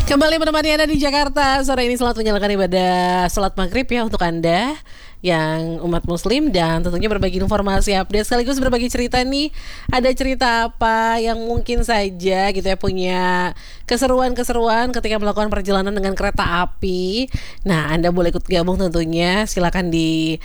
Kembali menemani Anda di Jakarta sore ini. Selamat menjalankan ibadah sholat maghrib ya untuk Anda yang umat muslim, dan tentunya berbagi informasi update sekaligus berbagi cerita nih. Ada cerita apa yang mungkin saja gitu ya punya keseruan-keseruan ketika melakukan perjalanan dengan kereta api. Nah, Anda boleh ikut gabung tentunya. Silakan di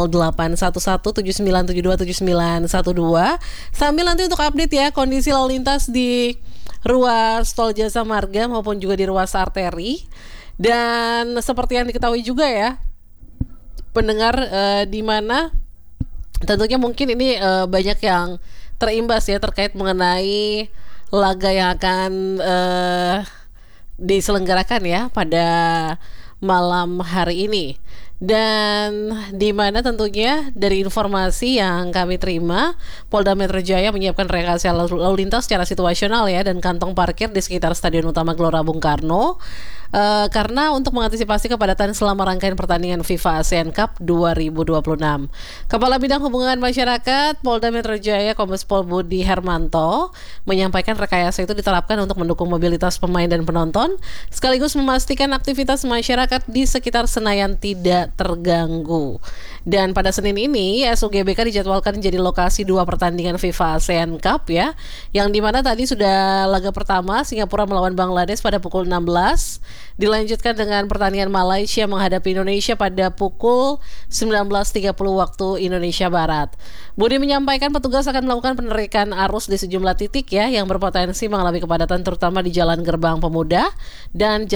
081179727912 sambil nanti untuk update ya kondisi lalu lintas di ruas tol Jasa Marga maupun juga di ruas arteri. Dan seperti yang diketahui juga ya pendengar, di mana tentunya mungkin ini banyak yang terimbas ya terkait mengenai laga yang akan diselenggarakan ya pada malam hari ini. Dan di mana tentunya dari informasi yang kami terima, Polda Metro Jaya menyiapkan rekayasa lalu lintas secara situasional ya, dan kantong parkir di sekitar Stadion Utama Gelora Bung Karno karena untuk mengantisipasi kepadatan selama rangkaian pertandingan FIFA ASEAN Cup 2026. Kepala Bidang Hubungan Masyarakat Polda Metro Jaya Kombes Pol Budi Hermanto menyampaikan rekayasa itu diterapkan untuk mendukung mobilitas pemain dan penonton sekaligus memastikan aktivitas masyarakat di sekitar Senayan tidak terganggu. Dan pada Senin ini SUGBK dijadwalkan menjadi lokasi 2 pertandingan FIFA ASEAN Cup ya, yang dimana tadi sudah laga pertama Singapura melawan Bangladesh pada pukul 16, dilanjutkan dengan pertandingan Malaysia menghadapi Indonesia pada pukul 19.30 waktu Indonesia Barat. Budi menyampaikan petugas akan melakukan penerikan arus di sejumlah titik ya yang berpotensi mengalami kepadatan terutama di Jalan Gerbang Pemuda dan